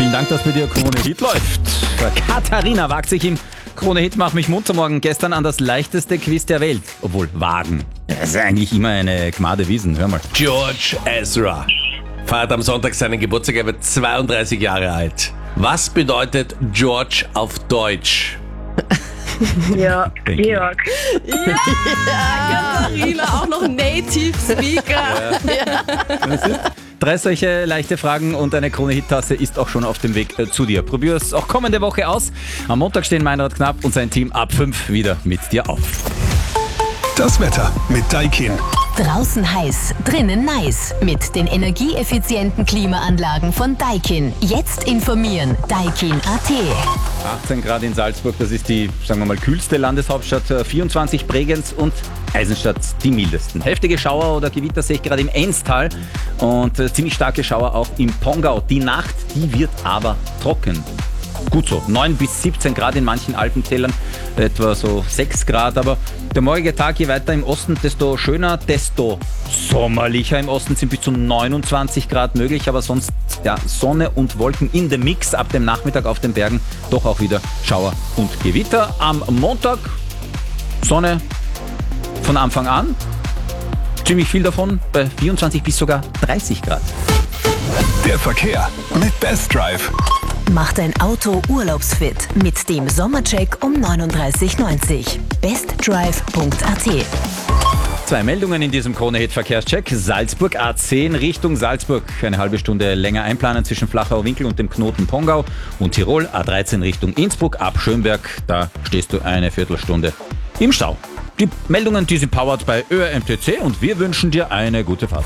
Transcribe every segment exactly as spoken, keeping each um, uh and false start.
Vielen Dank, dass bei dir Krone Hit läuft. Katharina wagt sich im Krone Hit Mach mich munter morgen gestern an das leichteste Quiz der Welt. Obwohl, wagen. Das ist eigentlich immer eine Gmade Wiesen. Hör mal. George Ezra feiert am Sonntag seinen Geburtstag, er wird zweiunddreißig Jahre alt. Was bedeutet George auf Deutsch? Ja, Georg. Ja, Katharina, auch noch Native Speaker. Ja. Drei solche leichte Fragen und eine Krone-Hit-Tasse ist auch schon auf dem Weg äh, zu dir. Probier es auch kommende Woche aus. Am Montag stehen Meinrad Knapp und sein Team ab fünf wieder mit dir auf. Das Wetter mit Daikin. Draußen heiß, drinnen nice. Mit den energieeffizienten Klimaanlagen von Daikin. Jetzt informieren. Daikin Punkt a t. achtzehn Grad in Salzburg, das ist die, sagen wir mal, kühlste Landeshauptstadt. vierundzwanzig Bregenz und Eisenstadt die mildesten. Heftige Schauer oder Gewitter sehe ich gerade im Enstal und äh, ziemlich starke Schauer auch im Pongau. Die Nacht, die wird aber trocken. Gut so, neun bis siebzehn Grad in manchen Alpentälern, etwa so sechs Grad, aber der morgige Tag, je weiter im Osten, desto schöner, desto sommerlicher. Im Osten sind bis zu neunundzwanzig Grad möglich, aber sonst ja, Sonne und Wolken in dem Mix. Ab dem Nachmittag auf den Bergen doch auch wieder Schauer und Gewitter. Am Montag Sonne von Anfang an, ziemlich viel davon, bei vierundzwanzig bis sogar dreißig Grad. Der Verkehr mit Best Drive. Mach dein Auto urlaubsfit mit dem Sommercheck um neununddreißig neunzig. bestdrive Punkt a t. Zwei Meldungen in diesem Krone-Hit-Verkehrscheck. Salzburg A zehn Richtung Salzburg. Eine halbe Stunde länger einplanen zwischen Flachau-Winkel und dem Knoten Pongau. Und Tirol A dreizehn Richtung Innsbruck ab Schönberg. Da stehst du eine Viertelstunde im Stau. Die Meldungen, die sind powered bei Ö R M T C und wir wünschen dir eine gute Fahrt.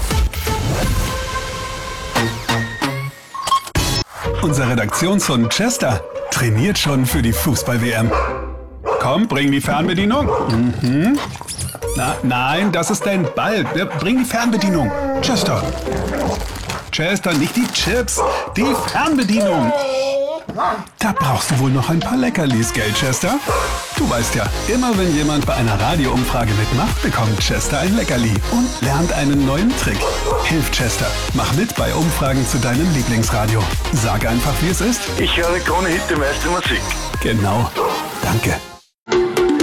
Unser Redaktionssohn Chester trainiert schon für die Fußball-W M. Komm, bring die Fernbedienung. Mhm. Na, nein, das ist dein Ball. Ja, bring die Fernbedienung. Chester. Chester, nicht die Chips, die Fernbedienung. Da brauchst du wohl noch ein paar Leckerlis, gell, Chester? Du weißt ja, immer wenn jemand bei einer Radioumfrage mitmacht, bekommt Chester ein Leckerli und lernt einen neuen Trick. Hilf Chester, mach mit bei Umfragen zu deinem Lieblingsradio. Sag einfach, wie es ist. Ich höre Krone Hit, die meiste Musik. Genau. Danke.